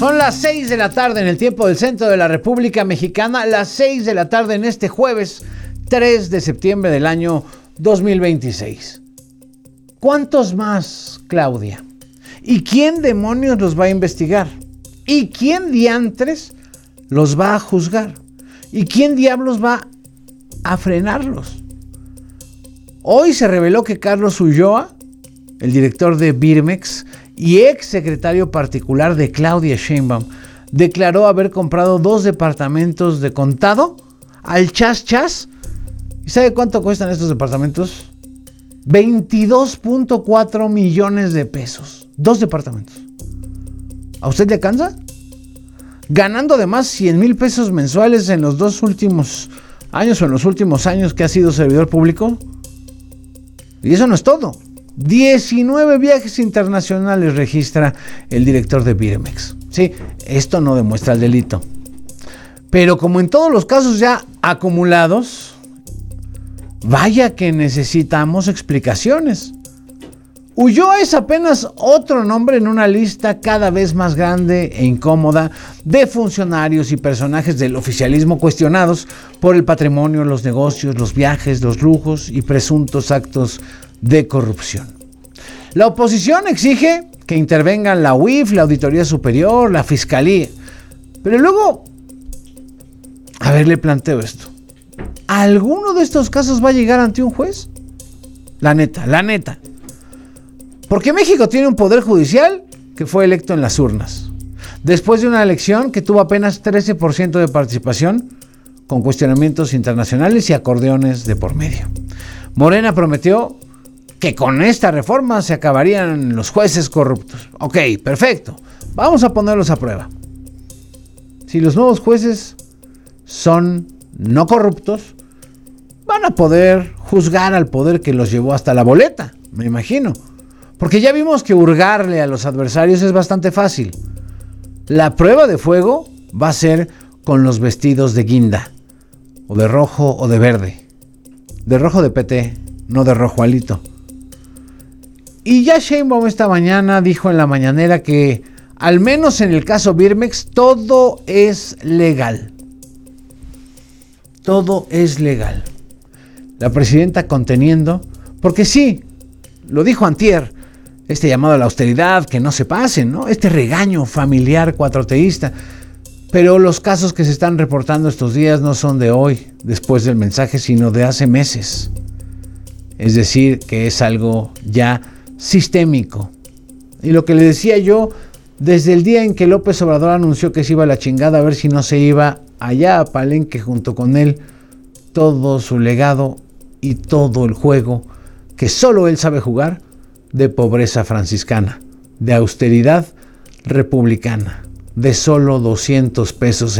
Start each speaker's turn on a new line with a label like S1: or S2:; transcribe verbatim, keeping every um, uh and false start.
S1: Son las seis de la tarde en el tiempo del centro de la República Mexicana, las seis de la tarde en este jueves tres de septiembre del año dos mil veintiséis. ¿Cuántos más, Claudia? ¿Y quién demonios los va a investigar? ¿Y quién diantres los va a juzgar? ¿Y quién diablos va a frenarlos? Hoy se reveló que Carlos Ulloa, el director de Birmex y ex secretario particular de Claudia Sheinbaum, declaró haber comprado dos departamentos de contado al chas chas. ¿Y sabe cuánto cuestan estos departamentos? veintidós punto cuatro millones de pesos. Dos departamentos. ¿A usted le alcanza? Ganando además cien mil pesos mensuales en los dos últimos años o en los últimos años que ha sido servidor público. Y eso no es todo. diecinueve viajes internacionales registra el director de Birmex. Sí, esto no demuestra el delito. Pero como en todos los casos ya acumulados, vaya que necesitamos explicaciones. Ulloa es apenas otro nombre en una lista cada vez más grande e incómoda de funcionarios y personajes del oficialismo cuestionados por el patrimonio, los negocios, los viajes, los lujos y presuntos actos de corrupción. La oposición exige que intervengan la U I F, la Auditoría Superior, la Fiscalía. Pero luego, a ver, le planteo esto. ¿Alguno de estos casos va a llegar ante un juez? La neta, la neta. Porque México tiene un poder judicial que fue electo en las urnas, después de una elección que tuvo apenas trece por ciento de participación, con cuestionamientos internacionales y acordeones de por medio. Morena prometió que con esta reforma se acabarían los jueces corruptos. Ok, perfecto. Vamos a ponerlos a prueba. Si los nuevos jueces son no corruptos, van a poder juzgar al poder que los llevó hasta la boleta, me imagino. Porque ya vimos que hurgarle a los adversarios es bastante fácil. La prueba de fuego va a ser con los vestidos de guinda, o de rojo o de verde. De rojo de P T, no de rojo alito. Y ya Sheinbaum esta mañana dijo en la mañanera que, al menos en el caso Birmex, todo es legal. Todo es legal. La presidenta conteniendo, porque sí, lo dijo antier, este llamado a la austeridad, que no se pasen, ¿no? Este regaño familiar cuatroteísta. Pero los casos que se están reportando estos días no son de hoy, después del mensaje, sino de hace meses. Es decir, que es algo ya sistémico. Y lo que le decía yo, desde el día en que López Obrador anunció que se iba a la chingada, a ver si no se iba allá a Palenque junto con él, todo su legado y todo el juego que solo él sabe jugar, de pobreza franciscana, de austeridad republicana, de solo doscientos pesos